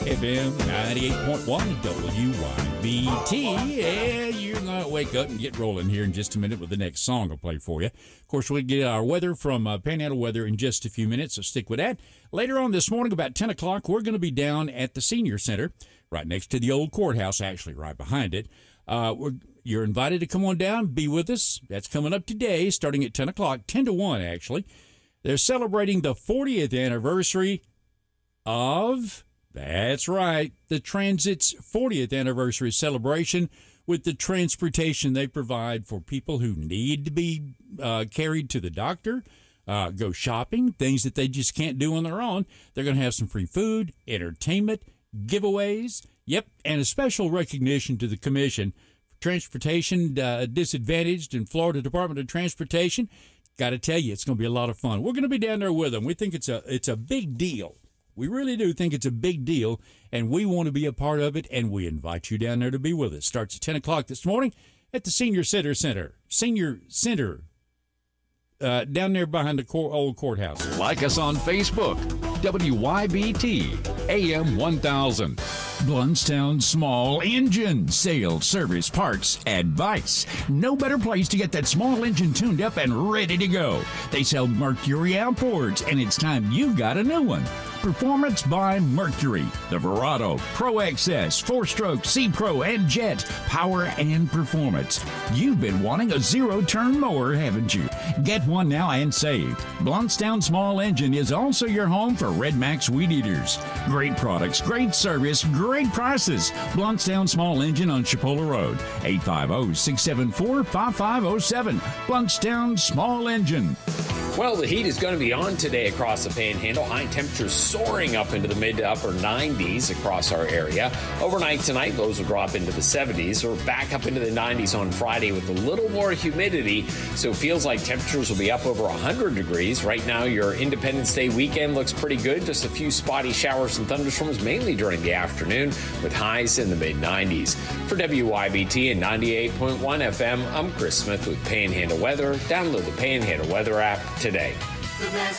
FM 98.1 WYBT. Yeah, you're going to wake up and get rolling here in just a minute with the next song I'll play for you. Of course, we'll get our weather from Panhandle Weather in just a few minutes, so stick with that. Later on this morning, about 10 o'clock, we're going to be down at the Senior Center, right next to the old courthouse, actually right behind it. You're invited to come on down, be with us. That's coming up today, starting at 10 o'clock, 10 to 1, actually. They're celebrating the 40th anniversary of... That's right, the Transit's 40th anniversary celebration with the transportation they provide for people who need to be carried to the doctor, go shopping, things that they just can't do on their own. They're going to have some free food, entertainment, giveaways, yep, and a special recognition to the Commission for Transportation Disadvantaged in Florida Department of Transportation. Got to tell you, it's going to be a lot of fun. We're going to be down there with them. We think it's a big deal. We really do think it's a big deal, and we want to be a part of it, and we invite you down there to be with us. Starts at 10 o'clock this morning at the Senior Center, down there behind the old courthouse. Like us on Facebook, WYBT, AM 1000. Bluntstown Small Engine Sales, Service, Parts, Advice. No better place to get that small engine tuned up and ready to go. They sell Mercury outboards, and it's time you got a new one. Performance by Mercury. The Verado, Pro XS, 4-stroke, C-Pro, and Jet. Power and performance. You've been wanting a zero-turn mower, haven't you? Get one now and save. Bluntstown Small Engine is also your home for Red Max Weed Eaters. Great products, great service, great prices. Bluntstown Small Engine on Chipola Road. 850-674-5507. Bluntstown Small Engine. Well, the heat is going to be on today across the Panhandle. High temperatures soaring up into the mid to upper 90s across our area. Overnight tonight, lows will drop into the 70s. We're back up into the 90s on Friday with a little more humidity, so it feels like temperatures will be up over 100 degrees. Right now, your Independence Day weekend looks pretty good. Just a few spotty showers and thunderstorms, mainly during the afternoon, with highs in the mid-90s. For WYBT and 98.1 FM, I'm Chris Smith with Panhandle Weather. Download the Panhandle Weather app today.